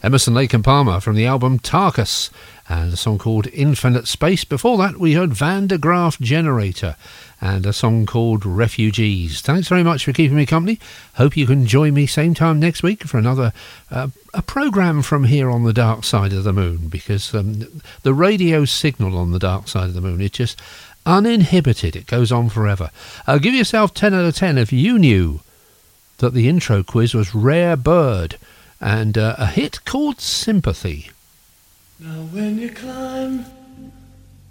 Emerson, Lake and Palmer from the album Tarkus, and a song called Infinite Space. Before that, we heard Van de Graaff Generator and a song called Refugees. Thanks very much for keeping me company. Hope you can join me same time next week for another a programme from here on the dark side of the moon, because the radio signal on the dark side of the moon, it's just uninhibited. It goes on forever. Give yourself 10 out of 10 if you knew that the intro quiz was Rare Bird and a hit called Sympathy. Now when you climb